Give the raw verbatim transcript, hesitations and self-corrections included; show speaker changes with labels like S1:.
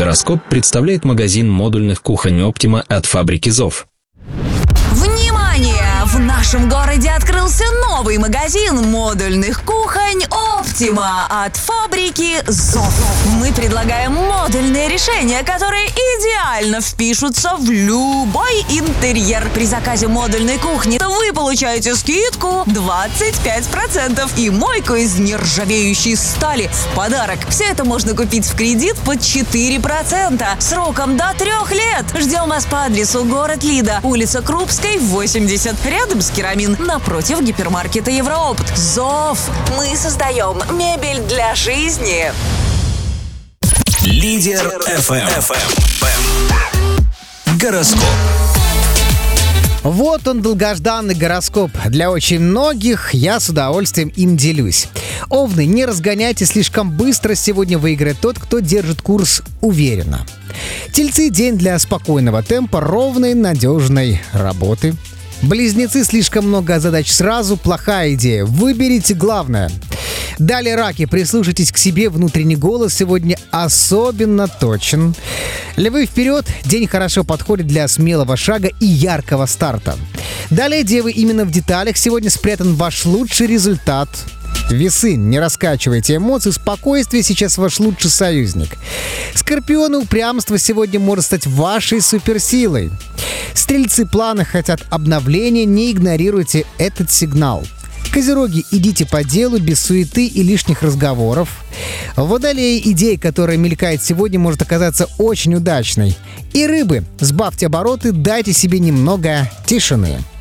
S1: Гороскоп представляет магазин модульных кухонь «Оптима» от фабрики «Зов».
S2: Внимание! В нашем городе открылся новый магазин модульных кухонь «Оптима» от фабрики «Зов». Мы предлагаем модульные решения, которые идеально впишутся в любой интерьер. При заказе модульной кухни вы получаете скидку двадцать пять процентов и мойку из нержавеющей стали в подарок. Все это можно купить в кредит под четыре процента сроком до трех лет. Ждем вас по адресу город Лида, улица Крупской, восемьдесят, рядом с Керамин, напротив гипермаркета Евроопт. «Зов». Мы создаем мебель для жизни.
S3: Лидер эф эм. Гороскоп.
S4: Вот он, долгожданный гороскоп. Для очень многих я с удовольствием им делюсь. Овны, не разгоняйте слишком быстро. Сегодня выиграет тот, кто держит курс уверенно. Тельцы, день для спокойного темпа, ровной, надежной работы. Близнецы, слишком много задач сразу, плохая идея. Выберите главное. Далее, раки, прислушайтесь к себе, внутренний голос сегодня особенно точен. Львы, вперед, день хорошо подходит для смелого шага и яркого старта. Далее, девы, именно в деталях сегодня спрятан ваш лучший результат. Весы, не раскачивайте эмоции, спокойствие сейчас ваш лучший союзник. Скорпионы, упрямство сегодня может стать вашей суперсилой. Стрельцы, планы хотят обновления, не игнорируйте этот сигнал. Козероги, идите по делу, без суеты и лишних разговоров. Водолеи, идея, которая мелькает сегодня, может оказаться очень удачной. И рыбы, сбавьте обороты, дайте себе немного тишины.